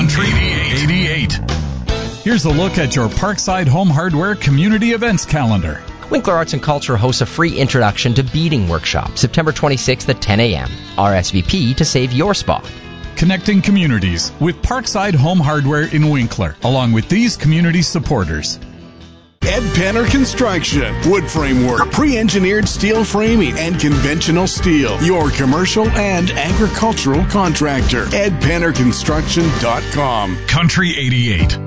Country 88. Here's a look at your Parkside Home Hardware Community Events calendar. Winkler Arts and Culture hosts a free introduction to beading workshop, September 26th at 10 a.m. RSVP to save your spot. Connecting communities with Parkside Home Hardware in Winkler, along with these community supporters. Ed Penner Construction. Wood framework, pre-engineered steel framing, and conventional steel. Your commercial and agricultural contractor. EdPennerConstruction.com. Country 88.